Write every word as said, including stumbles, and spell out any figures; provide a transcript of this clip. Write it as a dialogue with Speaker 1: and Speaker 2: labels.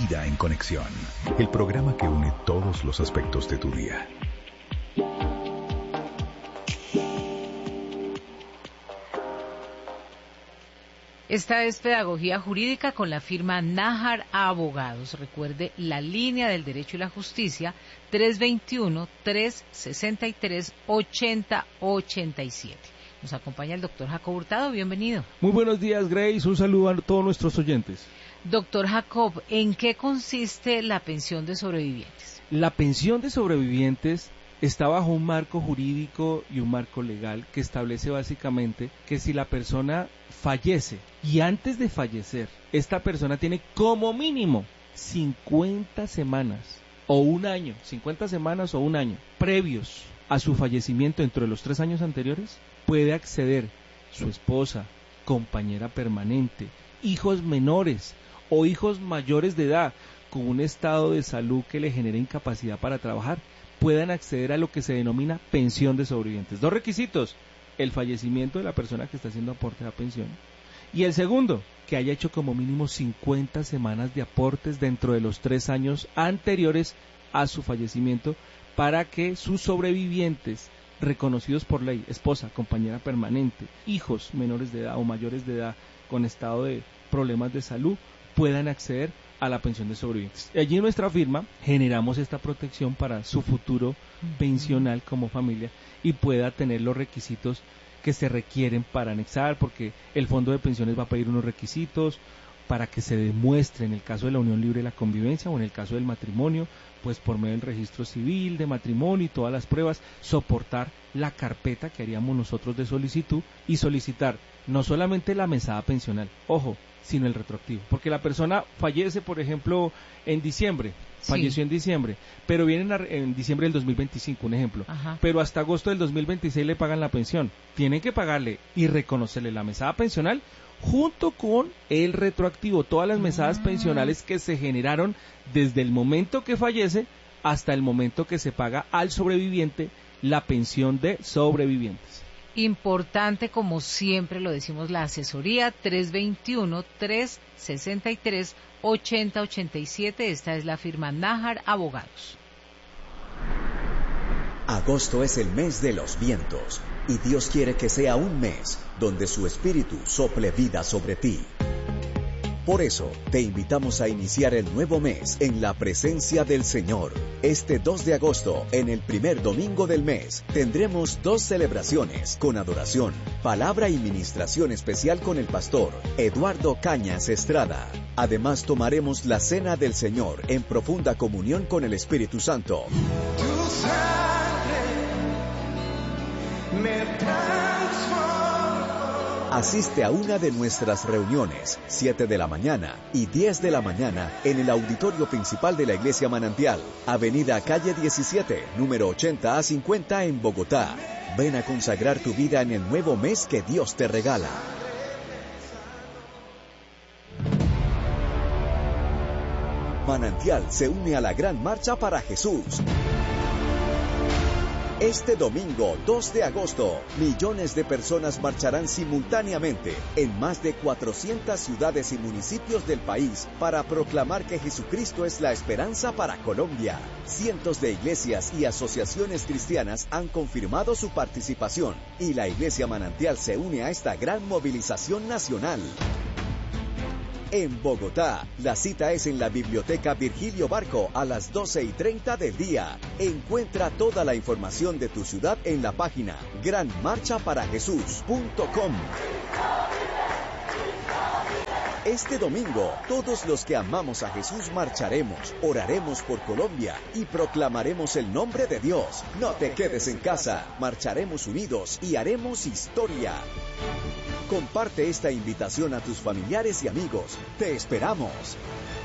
Speaker 1: Vida en Conexión, el programa que une todos los aspectos de tu día.
Speaker 2: Esta es Pedagogía Jurídica con la firma Nájar Abogados. Recuerde la línea del derecho y la justicia, tres veintiuno, trescientos sesenta y tres, ochenta ochenta y siete. Nos acompaña el doctor Jacob Hurtado, bienvenido.
Speaker 3: Muy buenos días, Grace, un saludo a todos nuestros oyentes.
Speaker 2: Doctor Jacob, ¿en qué consiste la pensión de sobrevivientes?
Speaker 3: La pensión de sobrevivientes está bajo un marco jurídico y un marco legal que establece básicamente que si la persona fallece y antes de fallecer, esta persona tiene como mínimo cincuenta semanas o un año, cincuenta semanas o un año previos a su fallecimiento dentro de los tres años anteriores, puede acceder su esposa, compañera permanente, hijos menores o hijos mayores de edad con un estado de salud que le genere incapacidad para trabajar, puedan acceder a lo que se denomina pensión de sobrevivientes. Dos requisitos: el fallecimiento de la persona que está haciendo aporte a la pensión, y el segundo, que haya hecho como mínimo cincuenta semanas de aportes dentro de los tres años anteriores a su fallecimiento, para que sus sobrevivientes reconocidos por ley, esposa, compañera permanente, hijos menores de edad o mayores de edad con estado de problemas de salud, puedan acceder a la pensión de sobrevivientes. Allí en nuestra firma generamos esta protección para su futuro pensional como familia y pueda tener los requisitos que se requieren para anexar, porque el fondo de pensiones va a pedir unos requisitos para que se demuestre en el caso de la unión libre de la convivencia o en el caso del matrimonio, pues por medio del registro civil de matrimonio y todas las pruebas, soportar la carpeta que haríamos nosotros de solicitud y solicitar no solamente la mesada pensional, ojo, sino el retroactivo, porque la persona fallece, por ejemplo, en diciembre, sí. falleció en diciembre, pero viene en, en diciembre del dos mil veinticinco, un ejemplo, Ajá. pero hasta agosto del dos mil veintiséis le pagan la pensión, tienen que pagarle y reconocerle la mesada pensional junto con el retroactivo, todas las mesadas ah. pensionales que se generaron desde el momento que fallece hasta el momento que se paga al sobreviviente la pensión de sobrevivientes.
Speaker 2: Importante, como siempre lo decimos, la asesoría, tres veintiuno, trescientos sesenta y tres, ochenta ochenta y siete. Esta es la firma Nájar Abogados.
Speaker 4: Agosto es el mes de los vientos y Dios quiere que sea un mes donde su espíritu sople vida sobre ti. Por eso, te invitamos a iniciar el nuevo mes en la presencia del Señor. Este dos de agosto, en el primer domingo del mes, tendremos dos celebraciones con adoración, palabra y ministración especial con el pastor Eduardo Cañas Estrada. Además, tomaremos la cena del Señor en profunda comunión con el Espíritu Santo. Tu sangre me transforma. Asiste a una de nuestras reuniones, siete de la mañana y diez de la mañana, en el auditorio principal de la Iglesia Manantial, Avenida Calle diecisiete, número ochenta a cincuenta en Bogotá. Ven a consagrar tu vida en el nuevo mes que Dios te regala. Manantial se une a la Gran Marcha para Jesús. Este domingo, dos de agosto, millones de personas marcharán simultáneamente en más de cuatrocientas ciudades y municipios del país para proclamar que Jesucristo es la esperanza para Colombia. Cientos de iglesias y asociaciones cristianas han confirmado su participación y la Iglesia Manantial se une a esta gran movilización nacional. En Bogotá, la cita es en la Biblioteca Virgilio Barco a las doce y treinta del día. Encuentra toda la información de tu ciudad en la página gran marcha para jesús punto com. Este domingo, todos los que amamos a Jesús marcharemos, oraremos por Colombia y proclamaremos el nombre de Dios. No te quedes en casa, marcharemos unidos y haremos historia. Comparte esta invitación a tus familiares y amigos. ¡Te esperamos!